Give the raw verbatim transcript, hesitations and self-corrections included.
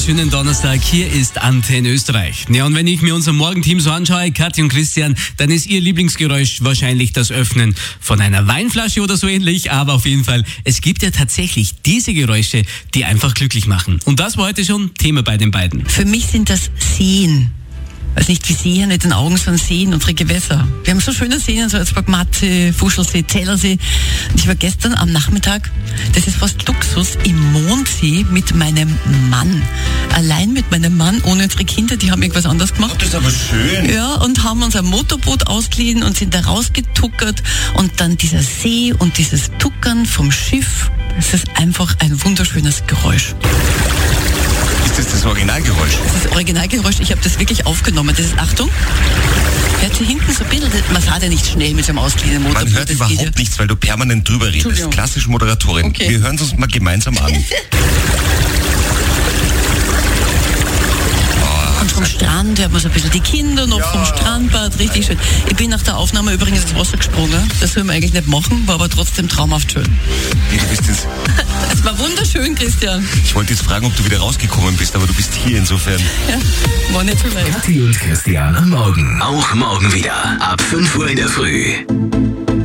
wunderschönen Donnerstag. Hier ist Antenne Österreich. Ja, und wenn ich mir unser Morgenteam so anschaue, Kathi und Christian, dann ist ihr Lieblingsgeräusch wahrscheinlich das Öffnen von einer Weinflasche oder so ähnlich. Aber auf jeden Fall, es gibt ja tatsächlich diese Geräusche, die einfach glücklich machen. Und das war heute schon Thema bei den beiden. Für mich sind das Seen. Also nicht wie Seen mit den Augen, sondern Seen, unsere Gewässer. Wir haben so schöne Seen, so Salzburg, Matze, Fuschelsee, Zellersee. Und ich war gestern am Nachmittag, das ist fast Luxus, im Mondsee mit meinem Mann. Allein mit meinem Mann, ohne unsere Kinder, die haben irgendwas anderes gemacht. Oh, das ist aber schön. Ja, und haben uns ein Motorboot ausgeliehen und sind da rausgetuckert. Und dann dieser See und dieses Tuckern vom Schiff, das ist einfach ein wunderschönes Geräusch. Ist das das Originalgeräusch? Das ist das Originalgeräusch, ich habe das wirklich aufgenommen. Das ist, Achtung, hört sie hinten so ein bisschen, man fährt ja nicht schnell mit so einem ausgeliehenen Motorboot. Man hört das überhaupt geht ja. nichts, weil du permanent drüber redest. Klassische Moderatorin. Okay. Wir hören es uns mal gemeinsam an. Und vom Strand hört man so ein bisschen die Kinder noch Ja. vom Strandbad, richtig schön. Ich bin nach der Aufnahme übrigens ins Wasser gesprungen. Das soll man eigentlich nicht machen, war aber trotzdem traumhaft schön. Wie, du bist ins Es war wunderschön, Christian. ich wollte jetzt fragen, ob du wieder rausgekommen bist, aber du bist hier insofern. Ja, war nicht so leicht. Kathi und Christian am Morgen. Auch morgen wieder ab fünf Uhr in der Früh.